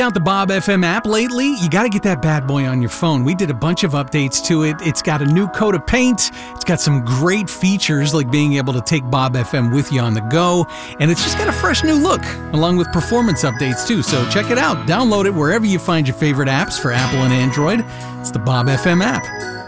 Out the Bob FM app lately, you got to get that bad boy on your phone. We did a bunch of updates to it. It's got a new coat of paint. It's got some great features like being able to take Bob FM with you on the go. And it's just got a fresh new look, along with performance updates too. So check it out. Download it wherever you find your favorite apps for Apple and Android. It's the Bob FM app.